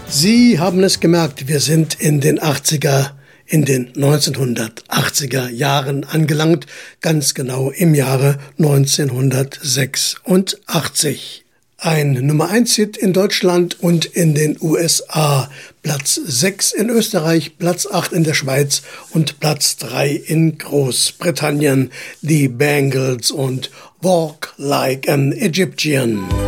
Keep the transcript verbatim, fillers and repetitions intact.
Sie haben es gemerkt, wir sind in den achtziger, in den neunzehnhundertachtziger Jahren angelangt, ganz genau im Jahre neunzehnhundertsechsundachtzig. Ein Nummer eins Hit in Deutschland und in den U S A, Platz sechs in Österreich, Platz acht in der Schweiz und Platz drei in Großbritannien. Die Bangles und Walk Like an Egyptian.